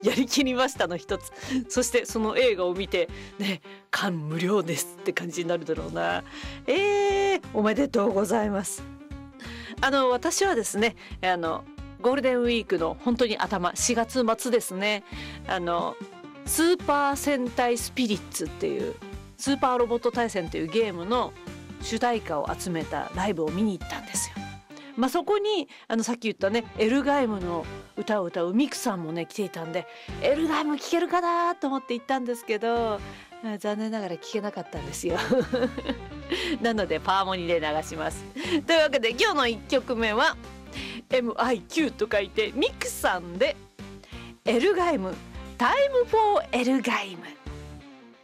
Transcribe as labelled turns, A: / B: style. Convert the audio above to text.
A: やりきりましたの一つ。そしてその映画を見てね、感無量ですって感じになるだろうな。おめでとうございます。私はですね、ゴールデンウィークの本当に頭、4月末ですね、スーパー戦隊スピリッツっていうスーパーロボット対戦っていうゲームの主題歌を集めたライブを見に行ったんですよ。そこにさっき言ったね、エルガイムの歌を歌うミクさんもね来ていたんで、エルガイム聴けるかなと思って行ったんですけど、残念ながら聴けなかったんですよなのでパーモニで流します。というわけで今日の1曲目は MIQ と書いてミクさんでエルガイム、タイムフォーエルガイム。